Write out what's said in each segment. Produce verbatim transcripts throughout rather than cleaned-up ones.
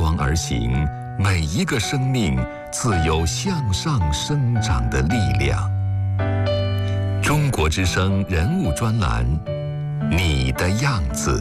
光而行，每一个生命自有向上生长的力量。中国之声人物专栏，你的样子。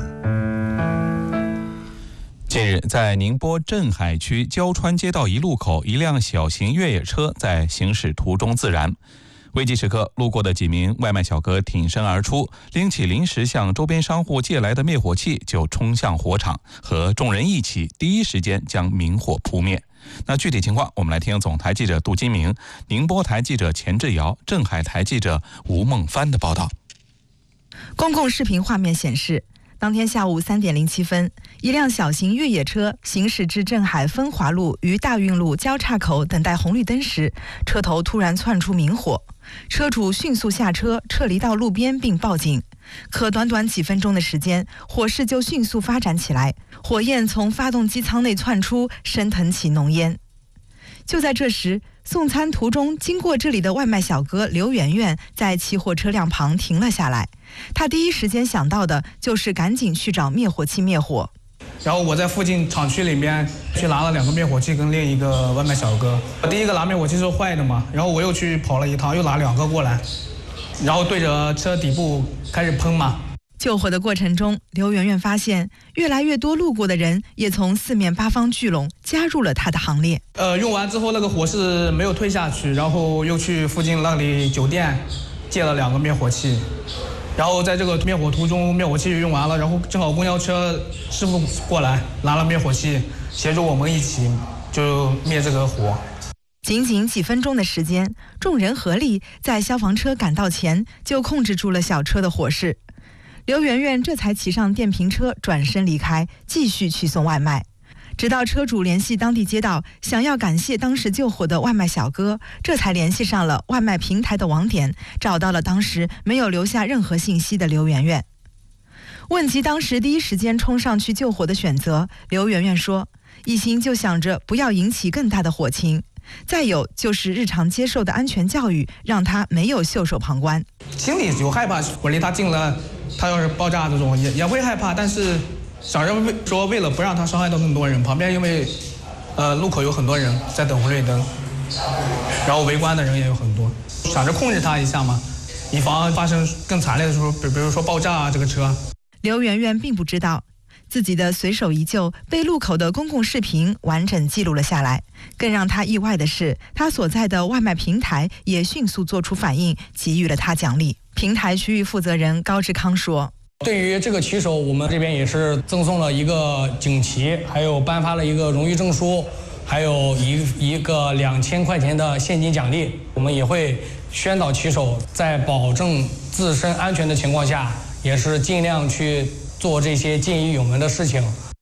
近日，在宁波镇海区胶川街道一路口，一辆小型越野车在行驶途中自燃。危急时刻，路过的几名外卖小哥挺身而出，拎起临时向周边商户借来的灭火器，就冲向火场，和众人一起第一时间将明火扑灭。那具体情况，我们来听总台记者杜金明、宁波台记者钱志尧、镇海台记者吴梦帆的报道。 公共视频画面显示，当天下午三点零七分，一辆小型越野车行驶至镇海分华路与大运路交叉口等待红绿灯时，车头突然窜出明火，车主迅速下车撤离到路边并报警。可短短几分钟的时间，火势就迅速发展起来，火焰从发动机舱内窜出，升腾起浓烟。就在这时，送餐途中经过这里的外卖小哥刘媛媛在起火车辆旁停了下来，他第一时间想到的就是赶紧去找灭火器灭火。 然后我在附近厂区里面去拿了两个灭火器跟另一个外卖小哥。第一个拿灭火器是坏的嘛，然后我又去跑了一趟，又拿两个过来，然后对着车底部开始喷嘛。 救火的过程中，刘媛媛发现越来越多路过的人也从四面八方聚拢，加入了她的行列。 呃，用完之后那个火势没有退下去，然后又去附近那里酒店借了两个灭火器，然后在这个灭火途中，灭火器用完了，然后正好公交车师傅过来拿了灭火器，协助我们一起就灭这个火。 仅仅几分钟的时间，众人合力在消防车赶到前就控制住了小车的火势。刘媛媛这才骑上电瓶车转身离开，继续去送外卖。直到车主联系当地街道，想要感谢当时救火的外卖小哥，这才联系上了外卖平台的网点，找到了当时没有留下任何信息的刘媛媛。问及当时第一时间冲上去救火的选择，刘媛媛说，一心就想着不要引起更大的火情，再有就是日常接受的安全教育让她没有袖手旁观。 心里有害怕，我离他近了，他要是爆炸这种也也会害怕，但是想着为说为了不让他伤害到更多人，旁边因为呃路口有很多人在等红绿灯，然后围观的人也有很多，想着控制他一下嘛，以防发生更惨烈的时候，比比如说爆炸啊这个车。 刘媛媛并不知道，自己的随手一救被路口的公共视频完整记录了下来。更让他意外的是，他所在的外卖平台也迅速做出反应，给予了他奖励。平台区域负责人高志康说， 对于这个骑手，我们这边也是赠送了一个锦旗，还有颁发了一个荣誉证书，还有一一个两千块钱的现金奖励。我们也会宣导骑手在保证自身安全的情况下，也是尽量去做这些见义勇为的事情。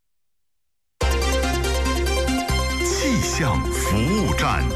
气象服务站。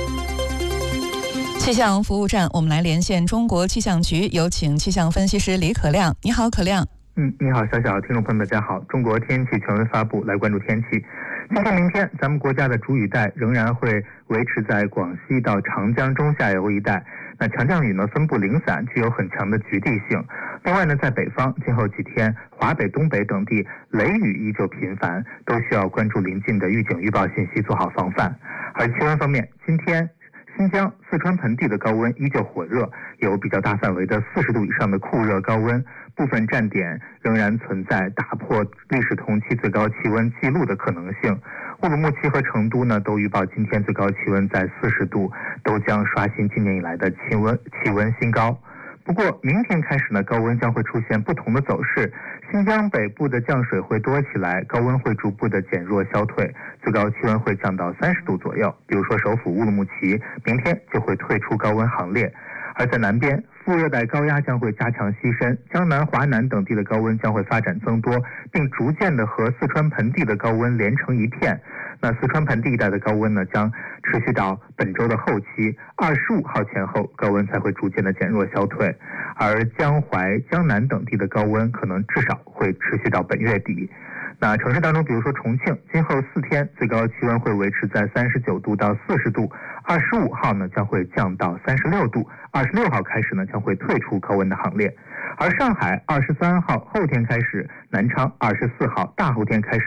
气象服务站，我们来连线中国气象局，有请气象分析师李可亮。你好，可亮。 嗯，你好，小小听众朋友们，大家好。中国天气全文发布，来关注天气。今天、明天，咱们国家的主雨带仍然会维持在广西到长江中下游一带。那强降雨呢，分布零散，具有很强的局地性。另外呢，在北方，今后几天，华北、东北等地雷雨依旧频繁，都需要关注临近的预警预报信息，做好防范。而气温方面，今天新疆、四川盆地的高温依旧火热，有比较大范围的四十度以上的酷热高温，部分站点仍然存在打破历史同期最高气温记录的可能性。乌鲁木齐和成都呢，都预报今天最高气温在四十度，都将刷新今年以来的气温气温新高。不过明天开始呢，高温将会出现不同的走势，新疆北部的降水会多起来，高温会逐步的减弱消退，最高气温会降到三十度左右。比如说首府乌鲁木齐，明天就会退出高温行列。而在南边，副热带高压将会加强西伸，江南、华南等地的高温将会发展增多，并逐渐的和四川盆地的高温连成一片。那四川盆地一带的高温呢，将持续到本周的后期，二十五号前后高温才会逐渐的减弱消退，而江淮、江南等地的高温可能至少会持续到本月底。那城市当中，比如说重庆，今后四天最高气温会维持在三十九度到四十度，二十五号呢将会降到三十六度，二十六号开始呢将会退出高温的行列。而上海二十三号后天开始，南昌二十四号大后天开始